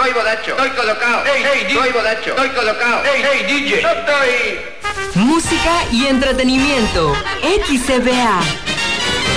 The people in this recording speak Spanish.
Estoy bodacho, estoy colocado. Estoy bodacho, estoy colocado. Hey, DJ, yo estoy... Música y entretenimiento. XCBA.